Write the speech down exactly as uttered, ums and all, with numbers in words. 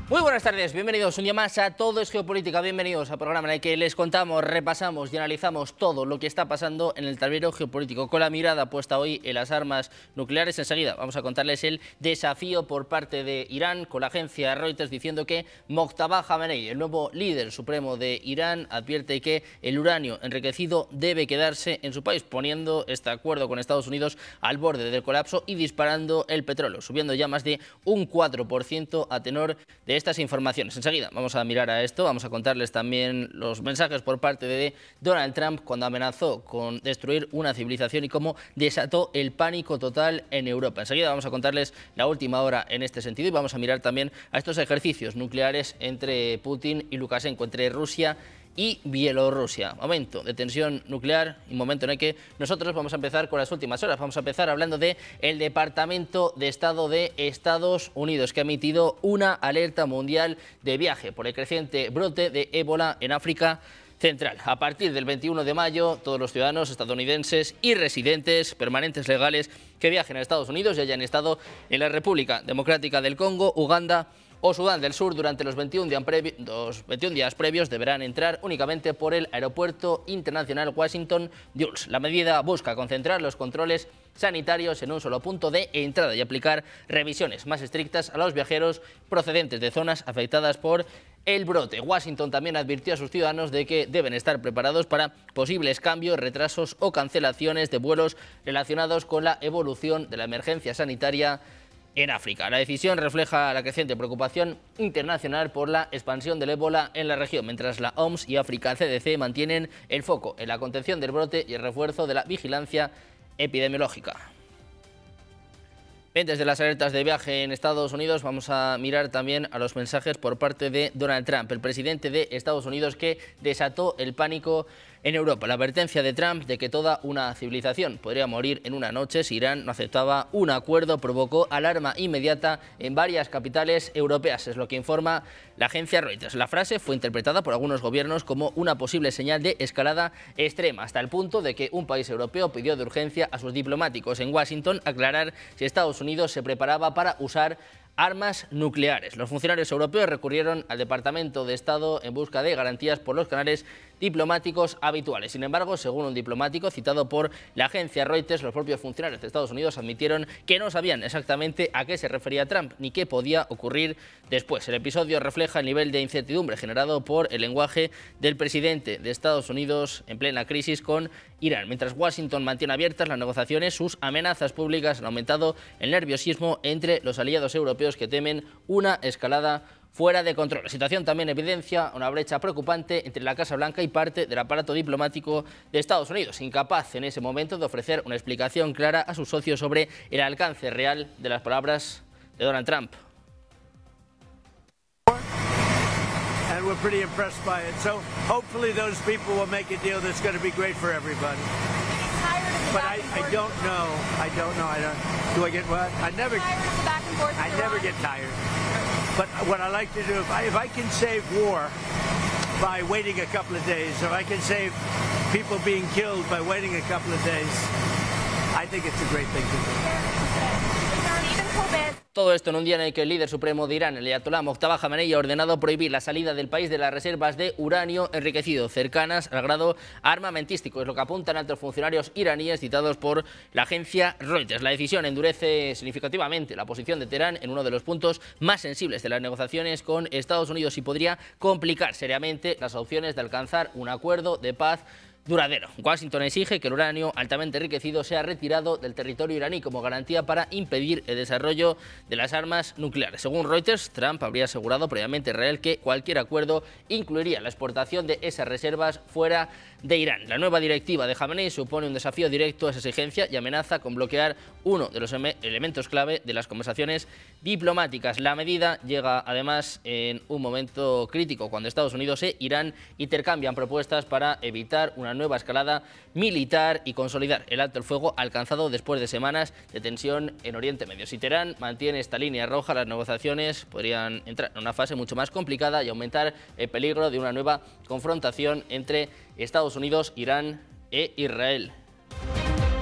Muy buenas tardes, bienvenidos un día más a Todo es Geopolítica, bienvenidos al programa en el que les contamos, repasamos y analizamos todo lo que está pasando en el tablero geopolítico, con la mirada puesta hoy en las armas nucleares. Enseguida vamos a contarles el desafío por parte de Irán, con la agencia Reuters diciendo que Mojtaba Khamenei, el nuevo líder supremo de Irán, advierte que el uranio enriquecido debe quedarse en su país, poniendo este acuerdo con Estados Unidos al borde del colapso y disparando el petróleo, subiendo ya más de un cuatro por ciento a tenor de estas informaciones. Enseguida vamos a mirar a esto, vamos a contarles también los mensajes por parte de Donald Trump cuando amenazó con destruir una civilización y cómo desató el pánico total en Europa. Enseguida vamos a contarles la última hora en este sentido y vamos a mirar también a estos ejercicios nucleares entre Putin y Lukashenko, entre Rusia y Bielorrusia. Momento de tensión nuclear y momento en el que nosotros vamos a empezar con las últimas horas. Vamos a empezar hablando de el Departamento de Estado de Estados Unidos, que ha emitido una alerta mundial de viaje por el creciente brote de ébola en África Central. A partir del veintiuno de mayo, todos los ciudadanos estadounidenses y residentes permanentes legales que viajen a Estados Unidos y hayan estado en la República Democrática del Congo, Uganda o Sudán del Sur durante los veintiún, días previ los veintiún días previos deberán entrar únicamente por el Aeropuerto Internacional Washington Dulles. La medida busca concentrar los controles sanitarios en un solo punto de entrada y aplicar revisiones más estrictas a los viajeros procedentes de zonas afectadas por el brote. Washington también advirtió a sus ciudadanos de que deben estar preparados para posibles cambios, retrasos o cancelaciones de vuelos relacionados con la evolución de la emergencia sanitaria en África. La decisión refleja la creciente preocupación internacional por la expansión del ébola en la región, mientras la O M S y África C D C mantienen el foco en la contención del brote y el refuerzo de la vigilancia epidemiológica. Desde las alertas de viaje en Estados Unidos vamos a mirar también a los mensajes por parte de Donald Trump, el presidente de Estados Unidos, que desató el pánico en Europa. La advertencia de Trump de que toda una civilización podría morir en una noche si Irán no aceptaba un acuerdo provocó alarma inmediata en varias capitales europeas, es lo que informa la agencia Reuters. La frase fue interpretada por algunos gobiernos como una posible señal de escalada extrema, hasta el punto de que un país europeo pidió de urgencia a sus diplomáticos en Washington aclarar si Estados Unidos se preparaba para usar armas nucleares. Los funcionarios europeos recurrieron al Departamento de Estado en busca de garantías por los canales diplomáticos habituales. Sin embargo, según un diplomático citado por la agencia Reuters, los propios funcionarios de Estados Unidos admitieron que no sabían exactamente a qué se refería Trump ni qué podía ocurrir después. El episodio refleja el nivel de incertidumbre generado por el lenguaje del presidente de Estados Unidos en plena crisis con Irán. Mientras Washington mantiene abiertas las negociaciones, sus amenazas públicas han aumentado el nerviosismo entre los aliados europeos que temen una escalada fuera de control. La situación también evidencia una brecha preocupante entre la Casa Blanca y parte del aparato diplomático de Estados Unidos, incapaz en ese momento de ofrecer una explicación clara a sus socios sobre el alcance real de las palabras de Donald Trump. And we're pretty impressed by it. So hopefully those people will make a deal that's going to be great for everybody. But I, I don't know. I don't know. I don't. Do I get what? I never. I never get tired. But what I like to do, if I, if I can save war by waiting a couple of days, if I can save people being killed by waiting a couple of days, I think it's a great thing to do. Todo esto en un día en el que el líder supremo de Irán, el ayatolá Mojtaba Khamenei, ha ordenado prohibir la salida del país de las reservas de uranio enriquecido cercanas al grado armamentístico. Es lo que apuntan altos funcionarios iraníes citados por la agencia Reuters. La decisión endurece significativamente la posición de Teherán en uno de los puntos más sensibles de las negociaciones con Estados Unidos y podría complicar seriamente las opciones de alcanzar un acuerdo de paz duradero. Washington exige que el uranio altamente enriquecido sea retirado del territorio iraní como garantía para impedir el desarrollo de las armas nucleares. Según Reuters, Trump habría asegurado previamente a Israel que cualquier acuerdo incluiría la exportación de esas reservas fuera de Irán. La nueva directiva de Khamenei supone un desafío directo a esa exigencia y amenaza con bloquear uno de los elementos clave de las conversaciones diplomáticas. La medida llega además en un momento crítico cuando Estados Unidos e Irán intercambian propuestas para evitar una nueva escalada militar y consolidar el alto el fuego alcanzado después de semanas de tensión en Oriente Medio. Si Teherán mantiene esta línea roja, las negociaciones podrían entrar en una fase mucho más complicada y aumentar el peligro de una nueva confrontación entre Estados Unidos, Irán e Israel.